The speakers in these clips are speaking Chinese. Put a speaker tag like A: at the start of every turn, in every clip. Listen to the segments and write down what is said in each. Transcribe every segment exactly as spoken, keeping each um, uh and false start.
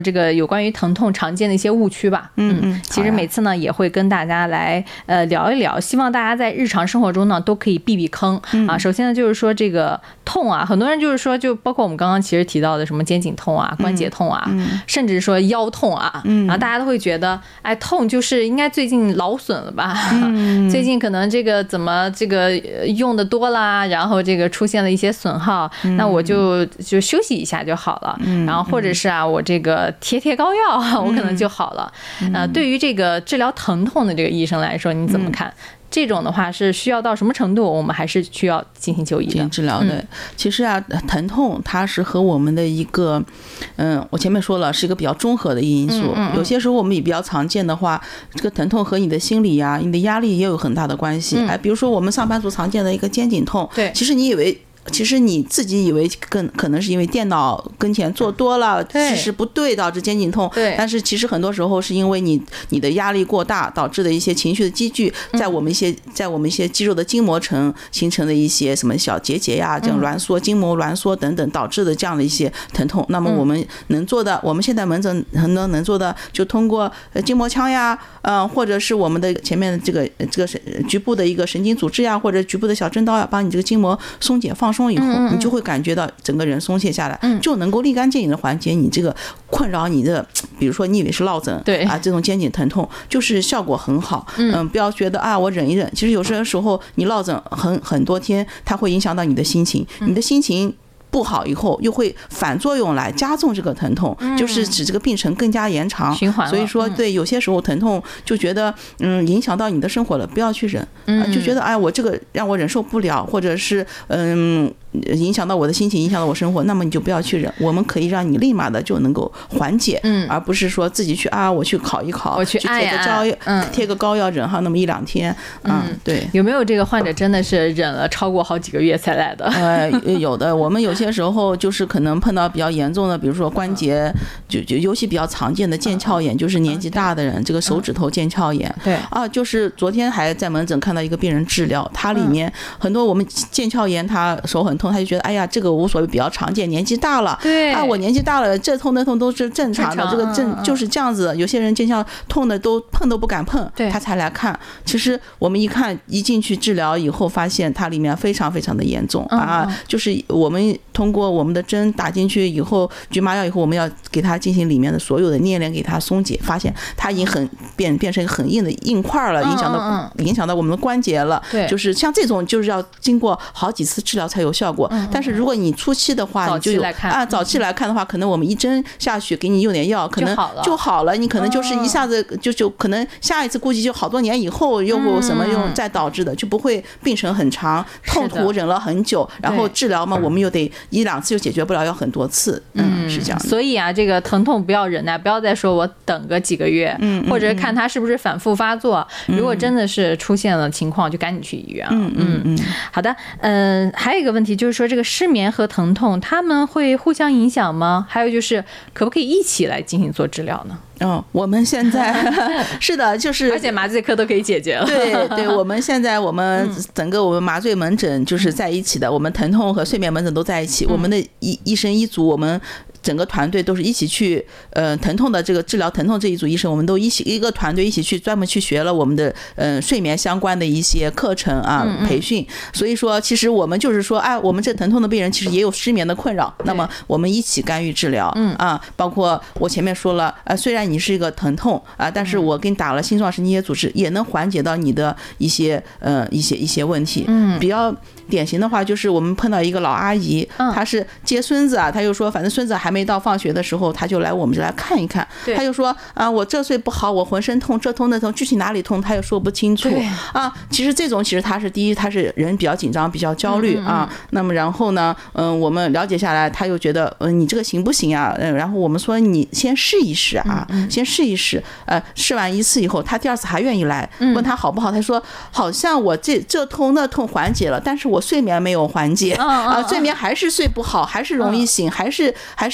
A: 这个有关于疼痛常见的一些误区吧。
B: 嗯嗯，
A: 其实每次呢也会跟大家来呃聊一聊，希望大家在日常生活中呢都可以避避坑、嗯、啊。首先呢就是说这个痛啊，很多人就是说就包括我们刚刚其实提到的什么肩颈痛啊、关节痛啊，嗯嗯、甚至说腰痛啊，嗯、然后大家都会觉得哎痛就是应该最近劳损了吧，嗯、最近可能这个怎么这个用的多啦，然后这个出现了一些损耗，嗯、那我就就休息一下就好了，嗯、然后或者是啊我这个贴贴膏药，我可能就好了。嗯、呃，对于这个治疗疼痛的这个医生来说，你怎么看？嗯、这种的话是需要到什么程度，我们还是需要进行就医的、
B: 进行治疗的、嗯。其实啊，疼痛它是和我们的一个，嗯，我前面说了是一个比较综合的因素。嗯嗯、有些时候我们也比较常见的话，这个疼痛和你的心理呀、啊、你的压力也有很大的关系。哎、嗯，比如说我们上班族常见的一个肩颈痛，
A: 对，
B: 其实你以为。其实你自己以为更可能是因为电脑跟前做多了，其实不对，导致肩颈痛。
A: 对，
B: 但是其实很多时候是因为你你的压力过大导致的一些情绪的积聚，在我们一些在我们一些肌肉的筋膜层形成的一些什么小结节呀，这样挛缩、筋膜挛缩等等导致的这样的一些疼痛。那么我们能做的，我们现在门诊很多能做的，就通过筋膜枪呀，嗯，或者是我们的前面的这个这个局部的一个神经组织呀，或者局部的小针刀呀，帮你这个筋膜松解放。放松以后，你就会感觉到整个人松懈下来，就能够立竿见影的缓解你这个困扰你的，比如说你以为是落枕，
A: 对
B: 啊，这种肩颈疼痛，就是效果很好。嗯，不要觉得啊，我忍一忍，其实有些时候你落枕很很多天，它会影响到你的心情，你的心情。不好以后又会反作用来加重这个疼痛，嗯、就是使这个病程更加延长，
A: 循环。
B: 所以说，对有些时候疼痛就觉得嗯影响到你的生活了，不要去忍，嗯、就觉得哎我这个让我忍受不了，或者是嗯影响到我的心情，影响到我生活，那么你就不要去忍，我们可以让你立马的就能够缓解，嗯，而不是说自己去啊我去烤一烤，
A: 我去
B: 贴个膏药，嗯，贴个膏药忍上那么一两天，嗯，对。
A: 有没有这个患者真的是忍了超过好几个月才来的？
B: 呃，有的，我们有些。有些时候就是可能碰到比较严重的，比如说关节，就就尤其比较常见的腱鞘炎，就是年纪大的人，这个手指头腱鞘炎。
A: 对
B: 啊，就是昨天还在门诊看到一个病人治疗，他里面很多我们腱鞘炎，他手很痛，他就觉得哎呀这个无所谓，比较常见，年纪大了。
A: 对
B: 啊，我年纪大了，这痛那痛都是正常的，这个正就是这样子。有些人腱鞘痛的都碰都不敢碰，他才来看。其实我们一看一进去治疗以后，发现它里面非常非常的严重啊，就是我们。通过我们的针打进去以后，局麻药以后，我们要给它进行里面的所有的粘连，给它松解，发现它已经很变变成一个很硬的硬块了，影响到影响到我们的关节了。
A: 对，
B: 就是像这种就是要经过好几次治疗才有效果。嗯、但是如果你初期的话，你就有啊，早期来看的话，可能我们一针下去给你用点药，可能就好了。你可能就是一下子就就可能下一次估计就好多年以后又什么用再导致的，就不会病程很长，痛苦忍了很久，然后治疗嘛，我们又得。一两次就解决不了，要很多次，嗯，是这样的。
A: 所以啊，这个疼痛不要忍耐，不要再说我等个几个月，嗯，或者看他是不是反复发作。嗯、如果真的是出现了情况，就赶紧去医院。
B: 嗯嗯嗯。
A: 好的，嗯、呃，还有一个问题就是说，这个失眠和疼痛他们会互相影响吗？还有就是可不可以一起来进行做治疗呢？
B: 哦，我们现在是的，就是
A: 而且麻醉科都可以解决了。
B: 对对，我们现在我们整个我们麻醉门诊就是在一起的，我们疼痛和睡眠门诊都在一起，我们的医医生医组我们。整个团队都是一起去，呃，疼痛的这个治疗疼痛这一组医生，我们都一起一个团队一起去专门去学了我们的呃睡眠相关的一些课程啊培训。所以说，其实我们就是说，哎，我们这疼痛的病人其实也有失眠的困扰，那么我们一起干预治疗，嗯啊，包括我前面说了，呃，虽然你是一个疼痛啊，但是我给你打了星状神经节组织，也能缓解到你的一些呃一些一些问题。嗯，比较典型的话就是我们碰到一个老阿姨，她是接孙子啊，她就说反正孙子还没到放学的时候，她就来我们这来看一看，她就说啊，我这岁不好，我浑身痛，这痛那痛，具体哪里痛她也说不清楚啊。其实这种其实她是第一，她是人比较紧张，比较焦虑啊。那么然后呢，嗯，我们了解下来，她又觉得嗯你这个行不行啊？嗯，然后我们说你先试一试啊，先试一试，呃，试完一次以后，她第二次还愿意来，问她好不好，她说好像我这这痛那痛缓解了，但是我睡眠没有缓解啊，睡眠还是睡不好，还是容易醒，还是还是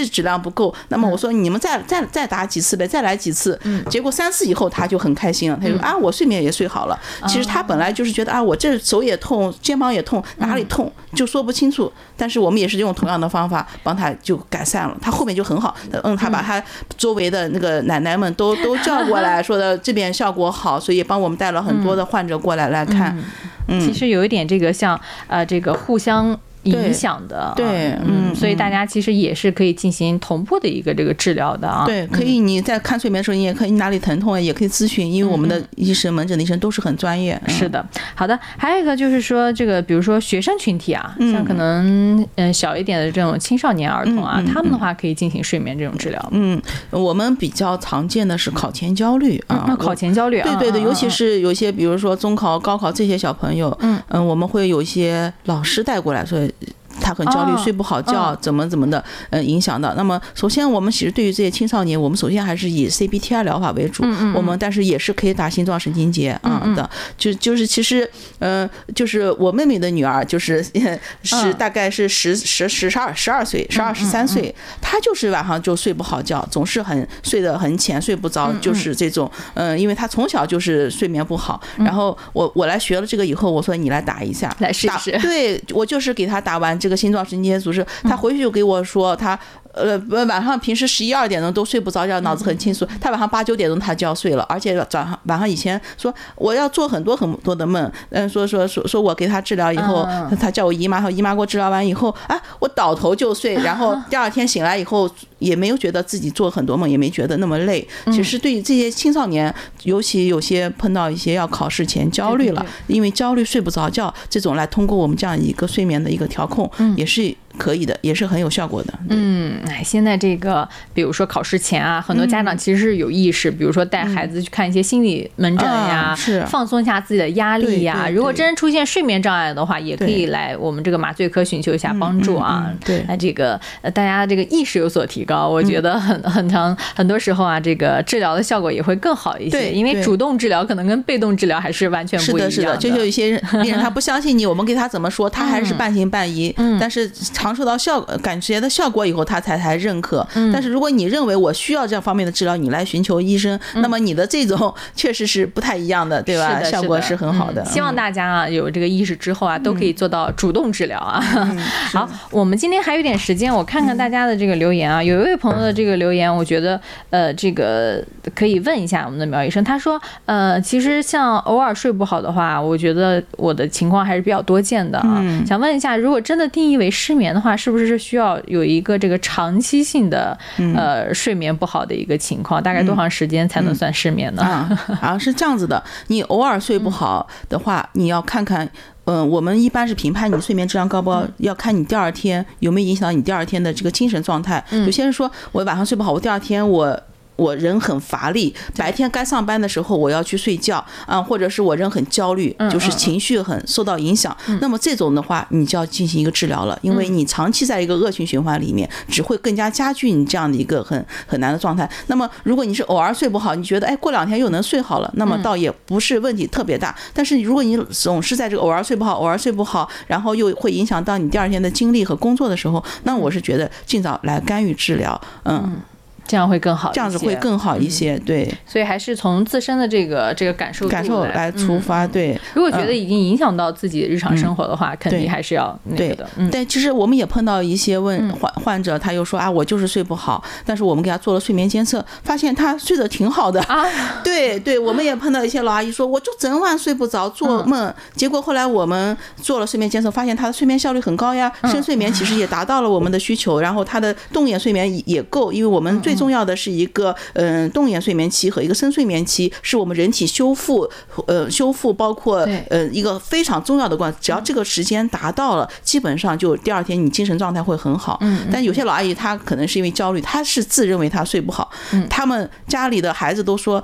B: 是质量不够。那么我说你们再再再打几次呗，再来几次。结果三次以后他就很开心了，他就说啊，我睡眠也睡好了。其实他本来就是觉得啊，我这手也痛，肩膀也痛，哪里痛就说不清楚。但是我们也是用同样的方法帮他就改善了，他后面就很好。嗯，他把他周围的那个奶奶们都都叫过来，说的这边效果好，所以帮我们带了很多的患者过来来看。嗯，
A: 其实有一点这个像呃这个互相影响的，
B: 对，
A: 嗯，所以大家其实也是可以进行同步的一个这个治疗的啊。
B: 对，可以你在看睡眠的时候，你也可以哪里疼痛也可以咨询，因为我们的医生、门诊的医生都是很专业。
A: 是的，好的。还有一个就是说，这个比如说学生群体啊，像可能嗯小一点的这种青少年儿童啊，他们的话可以进行睡眠这种治疗。
B: 嗯，我们比较常见的是考前焦虑啊，
A: 考前焦虑啊，
B: 对对对，尤其是有些比如说中考、高考这些小朋友，嗯嗯，我们会有一些老师带过来说。他很焦虑，睡不好觉，怎么怎么的，呃，影响到。那么，首先我们其实对于这些青少年，我们首先还是以 C B T I 疗法为主，我们但是也是可以打星状神经节啊的，就就是其实，呃，就是我妹妹的女儿，就是是大概是十十十十二十二岁，十二十三岁，她就是晚上就睡不好觉，总是很睡得很浅，睡不着，就是这种，嗯，因为她从小就是睡眠不好。然后我我来学了这个以后，我说你来打一下，
A: 来试试。
B: 对，我就是给她打完这个星状神经节组织，他回去就给我说，他呃晚上平时十一二点钟都睡不着觉，脑子很清楚，他晚上八九点钟他就要睡了，而且早上晚上以前说我要做很多很多的梦，嗯，说说说说我给他治疗以后，他叫我姨妈，和姨妈给我治疗完以后，啊，我倒头就睡，然后第二天醒来以后也没有觉得自己做很多梦，也没觉得那么累。其实对于这些青少年，尤其有些碰到一些要考试前焦虑了，因为焦虑睡不着觉，这种来通过我们这样一个睡眠的一个调控，也是可以的，也是很有效果的。
A: 嗯，哎，现在这个比如说考试前啊，很多家长其实是有意识，比如说带孩子去看一些心理门诊呀，
B: 是
A: 放松一下自己的压力呀。如果真出现睡眠障碍的话，也可以来我们这个麻醉科寻求一下帮助啊。
B: 对，
A: 那这个大家这个意识有所提高，我觉得很很长很多时候啊，这个治疗的效果也会更好一些。因为主动治疗可能跟被动治疗还是完全不一样的。
B: 是的，是的，就有一些病人他不相信你，我们给他怎么说，他还是半信半疑。嗯，但是尝受到效感觉的效果以后，他才才认可。但是如果你认为我需要这方面的治疗，你来寻求医生，那么你的这种确实是不太一样的，对吧？效果是很好的。
A: 希望大家啊有这个意识之后啊，都可以做到主动治疗啊。好，我们今天还有点时间，我看看大家的这个留言啊。有一位朋友的这个留言，我觉得呃这个可以问一下我们的苗医生。他说呃其实像偶尔睡不好的话，我觉得我的情况还是比较多见的啊。想问一下，如果真的定义为失眠的话，是不是需要有一个这个长期性的呃睡眠不好的一个情况？大概多长时间才能算失眠呢？
B: 啊、嗯，啊是这样子的，你偶尔睡不好的话，你要看看。嗯，我们一般是评判你睡眠质量高不高，要看你第二天有没有影响到你第二天的这个精神状态。有些人说我晚上睡不好，我第二天我。我人很乏力，白天该上班的时候我要去睡觉啊，或者是我人很焦虑，就是情绪很受到影响。那么这种的话，你就要进行一个治疗了，因为你长期在一个恶性循环里面，只会更加加剧你这样的一个很很难的状态。那么如果你是偶尔睡不好，你觉得哎过两天又能睡好了，那么倒也不是问题特别大。但是如果你总是在这个偶尔睡不好，偶尔睡不好，然后又会影响到你第二天的精力和工作的时候，那我是觉得尽早来干预治疗。嗯。
A: 这样会更好一些，
B: 这样子会更好一些，对。
A: 所以还是从自身的这个这个感受
B: 感受来出发，对。
A: 如果觉得已经影响到自己的日常生活的话，肯定还是要那个的。
B: 对，其实我们也碰到一些问患患者，他又说啊，我就是睡不好，但是我们给他做了睡眠监测，发现他睡得挺好的啊。对对，我们也碰到一些老阿姨说，我就整晚睡不着，做梦。结果后来我们做了睡眠监测，发现他的睡眠效率很高呀，深睡眠其实也达到了我们的需求，然后他的动眼睡眠也够，因为我们最重要的是一个嗯动眼睡眠期和一个深睡眠期，是我们人体修复呃修复包括呃一个非常重要的关，只要这个时间达到了，基本上就第二天你精神状态会很好。但有些老阿姨她可能是因为焦虑，她是自认为她睡不好，他们家里的孩子都说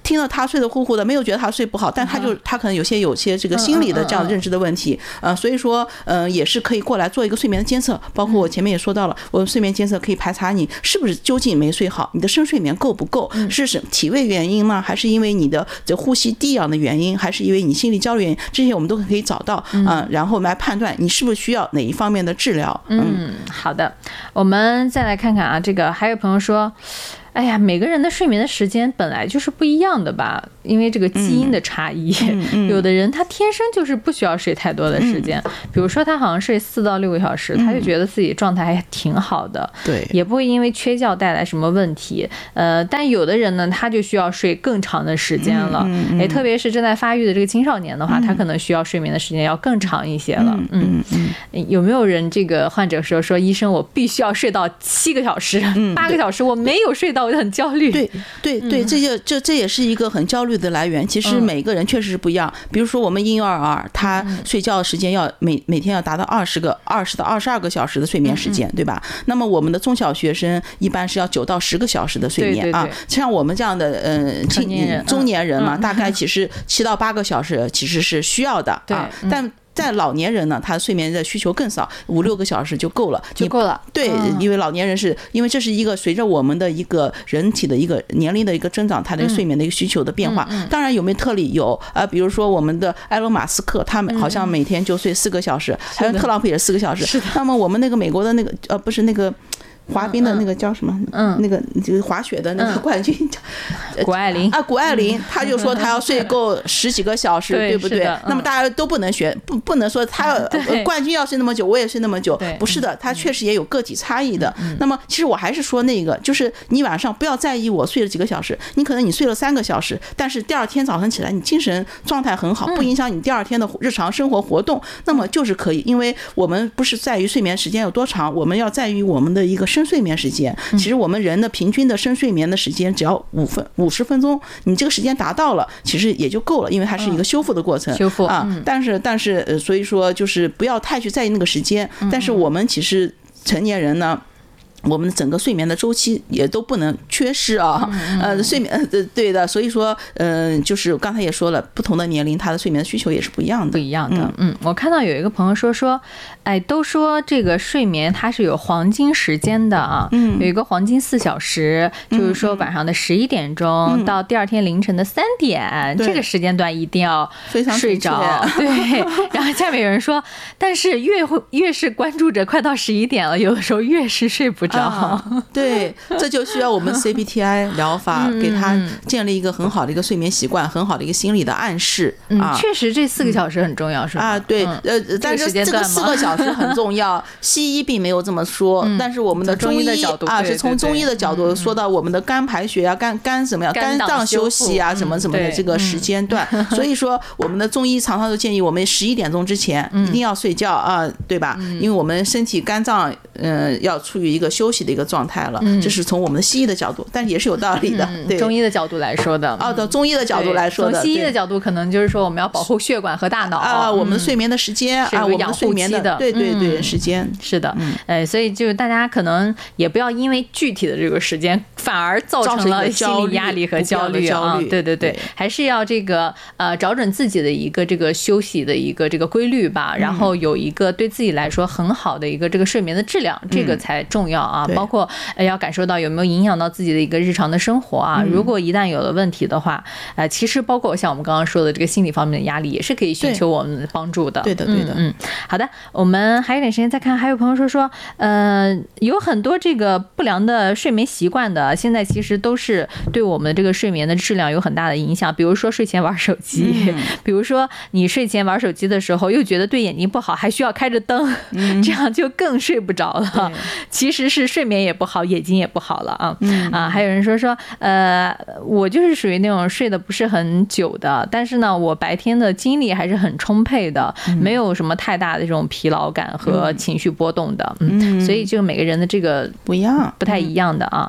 B: 听了他睡得呼呼的，没有觉得他睡不好，但他就他可能有些有些这个心理的这样认知的问题，呃，所以说，嗯、呃，也是可以过来做一个睡眠的监测，包括我前面也说到了，我睡眠监测可以排查你是不是究竟没睡好，你的深睡眠够不够，是什体位原因吗？还是因为你的这呼吸低氧的原因，还是因为你心理焦虑原因？这些我们都可以找到啊、呃，然后来判断你是不是需要哪一方面的治疗。
A: 嗯，好的，我们再来看看啊，这个还有朋友说，哎呀，每个人的睡眠的时间本来就是不一样的吧，因为这个基因的差异，嗯嗯、有的人他天生就是不需要睡太多的时间，嗯、比如说他好像睡四到六个小时，嗯、他就觉得自己状态还挺好的，
B: 对，
A: 也不会因为缺觉带来什么问题。呃，但有的人呢，他就需要睡更长的时间了，嗯嗯、哎，特别是正在发育的这个青少年的话，嗯、他可能需要睡眠的时间要更长一些了。嗯嗯嗯，有没有人这个患者说说医生，我必须要睡到七个小时、嗯、八个小时，我没有睡到，我就很焦虑。
B: 对对对，这就这这也是一个很焦虑的来源。其实每个人确实是不一样。比如说我们婴幼儿，他睡觉的时间要每每天要达到二十个二十到二十二个小时的睡眠时间，对吧？那么我们的中小学生一般是要九到十个小时的睡眠啊。像我们这样的呃中年人嘛，大概其实七到八个小时其实是需要的啊，但。在老年人呢，他睡眠的需求更少，五六个小时就够了，
A: 就够了。
B: 对，因为老年人是因为这是一个随着我们的一个人体的一个年龄的一个增长，他的睡眠的一个需求的变化。当然有没有特例？有啊，比如说我们的埃隆·马斯克，他们好像每天就睡四个小时，还有特朗普也是四个小时。那么我们那个美国的那个呃，不是那个。滑冰的那个叫什么？嗯，那个就是滑雪的那个冠军，
A: 谷爱凌
B: 啊，谷爱凌，他就说他要睡够十几个小时，对不对？那么大家都不能学，不不能说他冠军要睡那么久，我也睡那么久，不是的，他确实也有个体差异的。那么其实我还是说那个，就是你晚上不要在意我睡了几个小时，你可能你睡了三个小时，但是第二天早上起来你精神状态很好，不影响你第二天的日常生活活动，那么就是可以。因为我们不是在于睡眠时间有多长，我们要在于我们的一个深睡眠时间。其实我们人的平均的深睡眠的时间只要五分五十分钟，你这个时间达到了，其实也就够了，因为它是一个修复的过程。
A: 修复
B: 啊，但是但是呃，所以说就是不要太去在意那个时间。但是我们其实成年人呢。我们整个睡眠的周期也都不能缺失啊，呃，睡眠呃对的，所以说，嗯、呃，就是刚才也说了，不同的年龄他的睡眠需求也是不一样的，
A: 不一样的。嗯，我看到有一个朋友说说，哎，都说这个睡眠它是有黄金时间的啊，嗯，有一个黄金四小时，就是说晚上的十一点钟到第二天凌晨的三点，这个时间段一定要睡着。对，然后下面有人说，但是越越是关注着快到十一点了，有的时候越是睡不着。
B: 啊，对，这就需要我们 C B T I 疗法给他建立一个很好的一个睡眠习惯，很好的一个心理的暗示啊。
A: 确实，这四个小时很重要，是吧？
B: 啊，对，呃，但是这个四个小时很重要，西医并没有这么说，但是我们的中医啊，是从中医的角度说到我们的肝排血啊，肝肝什么呀，肝脏休息啊，什么什么的这个时间段。所以说，我们的中医常常都建议我们十一点钟之前一定要睡觉啊，对吧？因为我们身体肝脏嗯要处于一个休息的一个状态了，这是从我们的西医的角度，但是也是有道理的。对，
A: 中医的角度来说的。
B: 哦，从中医的角度来说的。
A: 从西医的角度，可能就是说我们要保护血管和大脑
B: 啊，我们的睡眠的时间啊，我们的睡眠的，对对对，时间
A: 是的。哎，所以就是大家可能也不要因为具体的这个时间，反而造成了心理压力和焦虑啊。对对对，还是要这个呃找准自己的一个这个休息的一个这个规律吧，然后有一个对自己来说很好的一个这个睡眠的质量，这个才重要啊。包括要感受到有没有影响到自己的一个日常的生活啊。如果一旦有了问题的话，呃，其实包括像我们刚刚说的这个心理方面的压力，也是可以寻求我们的帮助的。
B: 对的，对的。
A: 嗯，好的，我们还有点时间再看，还有朋友说说，呃，有很多这个不良的睡眠习惯的，现在其实都是对我们这个睡眠的质量有很大的影响。比如说睡前玩手机，嗯、比如说你睡前玩手机的时候，又觉得对眼睛不好，还需要开着灯，嗯、这样就更睡不着了。其实是睡眠也不好，眼睛也不好了啊。嗯、啊，还有人说说，呃，我就是属于那种睡得不是很久的，但是呢，我白天的精力还是很充沛的，嗯、没有什么太大的这种疲劳感和情绪波动的。嗯，嗯所以就每个人的这个
B: 不一样，
A: 不太一样的啊啊。还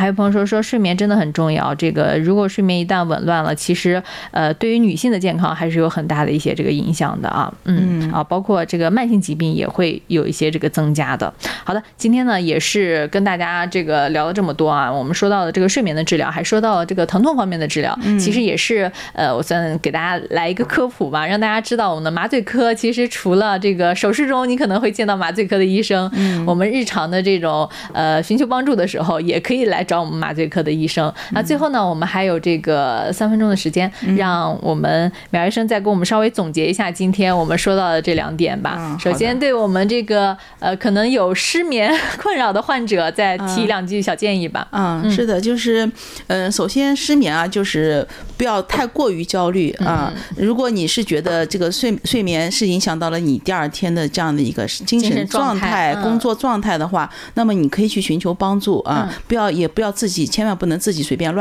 A: 还有朋友说说睡眠真的很重要，这个如果睡眠一旦紊乱了，其实呃对于女性的健康还是有很大的一些这个影响的啊，嗯啊，包括这个慢性疾病也会有一些这个增加的。好的，今天呢也是跟大家这个聊了这么多啊，我们说到了这个睡眠的治疗，还说到了这个疼痛方面的治疗，其实也是呃我算给大家来一个科普吧，让大家知道我们的麻醉科其实除了这个手术中你可能会见到麻醉科的医生，我们日常的这种呃寻求帮助的时候也可以来找我们麻醉科的医生。那最后呢，我们还有这个三分钟的时间，让我们苗医生再给我们稍微总结一下今天我们说到的这两点吧。首先对我们这个呃可能有失眠困扰的患者再提两句小建议吧。
B: 嗯，是的，就是嗯，首先失眠啊，就是不要太过于焦虑啊。如果你是觉得这个睡睡眠是影响到了你第二天的这样的一个精神状态、工作状态的话，那么你可以去寻求帮助啊，不要也不要自己千万不能自己随便乱